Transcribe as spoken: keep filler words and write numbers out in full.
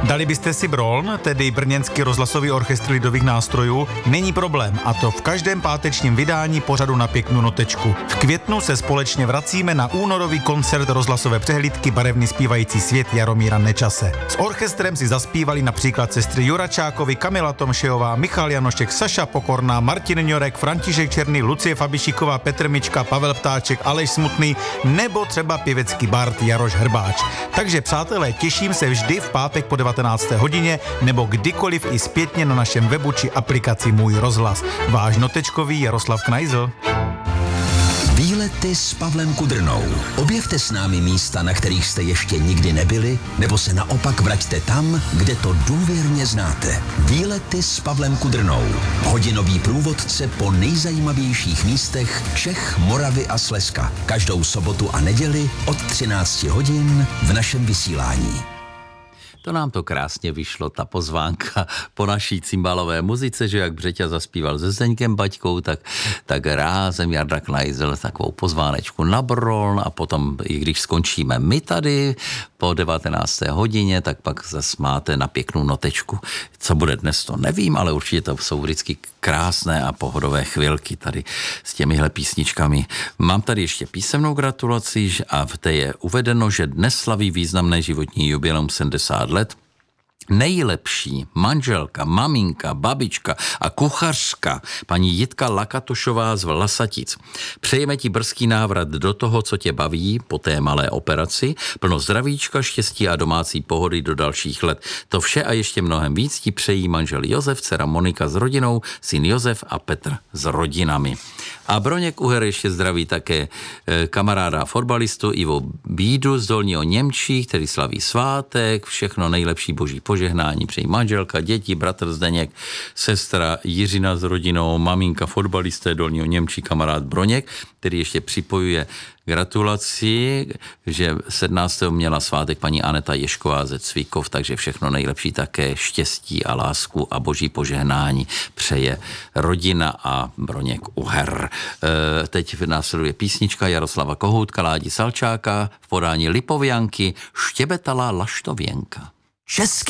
Dali byste si Broln, tedy brněnský rozhlasový orchestr lidových nástrojů? Není problém, a to v každém pátečním vydání pořadu Na pěknou notečku. V květnu se společně vracíme na únorový koncert rozhlasové přehlídky Barevný zpívající svět Jaromíra Nečase. S orchestrem si zaspívali například sestry Juračákovi, Kamila Tomšejová, Michal Janošek, Saša Pokorná, Martin Ňorek, František Černý, Lucie Fabišíková, Petr Mička, Pavel Ptáček, Aleš Smutný nebo třeba pěvecký bard Jaroš Hrbáč. Takže přátelé, těším se vždy v pátek po devatenácté hodině nebo kdykoliv i zpětně na našem webu či aplikaci Můj rozhlas. Váš notečkový Jaroslav Knajzl. Výlety s Pavlem Kudrnou. Objevte s námi místa, na kterých jste ještě nikdy nebyli, nebo se naopak vraťte tam, kde to důvěrně znáte. Výlety s Pavlem Kudrnou. Hodinový průvodce po nejzajímavějších místech Čech, Moravy a Slezska. Každou sobotu a neděli od třinácti hodin v našem vysílání. To nám to krásně vyšlo, ta pozvánka po naší cymbalové muzice, že jak Břeťa zaspíval se Zdeňkem Baťkou, tak, tak rázem Jarda Knajzl takovou pozvánečku na Broln a potom, i když skončíme my tady po devatenácté hodině, tak pak zase máte Na pěknou notečku. Co bude dnes, to nevím, ale určitě to jsou vždycky krásné a pohodové chvilky tady s těmihle písničkami. Mám tady ještě písemnou gratulaci a v té je uvedeno, že dnes slaví významné životní jubileum sedmdesát let nejlepší manželka, maminka, babička a kuchařka paní Jitka Lakatošová z Vlasatic. Přejeme ti brzký návrat do toho, co tě baví po té malé operaci, plno zdravíčka, štěstí a domácí pohody do dalších let. To vše a ještě mnohem víc ti přejí manžel Josef, dcera Monika s rodinou, syn Josef a Petr s rodinami. A Broněk Uher ještě zdraví také kamaráda a fotbalistu Ivo Bídu z Dolního Němčí, který slaví svátek, všechno nejlepší boží požehnání přejí manželka, děti, bratr Zdeněk, sestra Jiřina s rodinou, maminka fotbalisté Dolního Němčí, kamarád Broněk, který ještě připojuje gratulaci, že sedmnáctého měla svátek paní Aneta Ješková ze Cvíkov, takže všechno nejlepší také štěstí a lásku a boží požehnání přeje rodina a Broněk Uher. E, teď následuje písnička Jaroslava Kohoutka, Ládi Salčáka v podání Lipovianky Štěbetalá laštověnka. Český